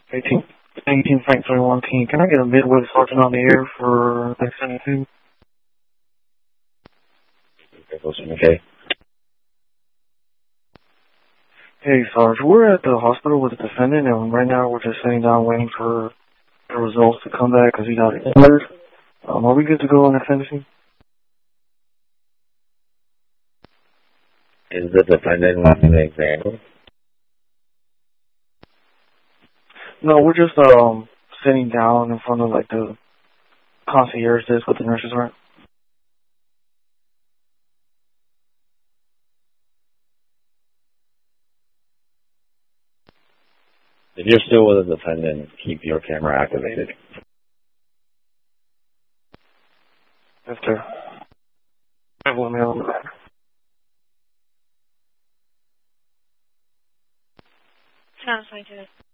18 Frank 31 King. Can I get a Midwest Sergeant on the air for next 72? Okay. Hey, Sarge, we're at the hospital with the defendant, and right now we're just sitting down waiting for the results to come back because he got injured. Are we good to go on the fantasy? Is the defendant wanting an example? No, we're just sitting down in front of like the concierge desk with the nurses, right? If you're still with the defendant, keep your camera activated. Yes, sir. Let me know. Sounds like it.